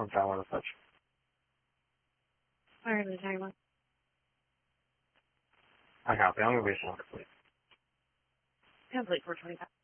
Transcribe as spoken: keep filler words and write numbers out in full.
I'm fine with such. Where are the timer? I copy. I'm going to be slow, please. Complete four twenty-five.